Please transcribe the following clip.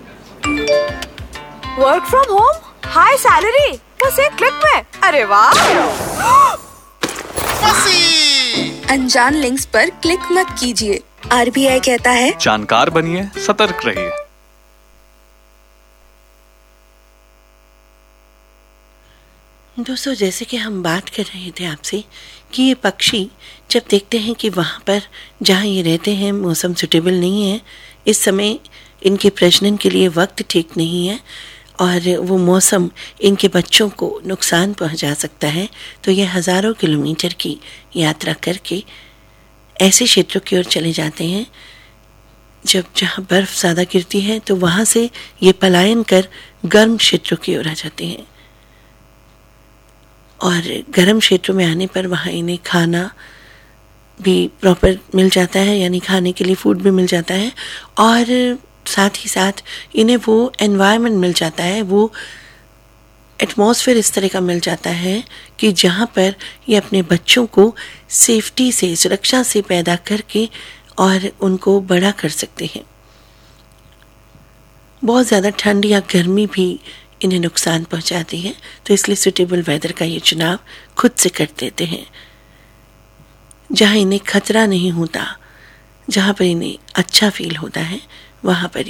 Work from home, high salary, बस एक click में। अरे वाह! अनजान लिंक्स पर क्लिक मत कीजिए। RBI कहता है जानकार बनिए, सतर्क रहिए। दोस्तों, जैसे कि हम बात कर रहे थे आपसे कि ये पक्षी जब देखते हैं कि वहाँ पर जहाँ ये रहते हैं मौसम सुटेबल नहीं है, इस समय इनके प्रजनन के लिए वक्त ठीक नहीं है और वो मौसम इनके बच्चों को नुकसान पहुंचा सकता है, तो ये हज़ारों किलोमीटर की यात्रा करके ऐसे क्षेत्रों की ओर चले जाते हैं जहाँ बर्फ़ ज़्यादा गिरती है, तो वहाँ से ये पलायन कर गर्म क्षेत्रों की ओर आ जाते हैं और गर्म क्षेत्रों में आने पर वहाँ इन्हें खाना भी प्रॉपर मिल जाता है, यानी खाने के लिए फूड भी मिल जाता है और साथ ही साथ इन्हें वो एनवायरनमेंट मिल जाता है, वो एटमॉस्फेयर इस तरह का मिल जाता है कि जहाँ पर ये अपने बच्चों को सेफ्टी से, सुरक्षा से पैदा करके और उनको बड़ा कर सकते हैं। बहुत ज़्यादा ठंड या गर्मी भी इन्हें नुकसान पहुंचाती है, तो इसलिए सूटेबल वेदर का ये चुनाव खुद से कर देते हैं। जहाँ इन्हें खतरा नहीं होता, जहाँ पर इन्हें अच्छा फील होता है, वहाँ पर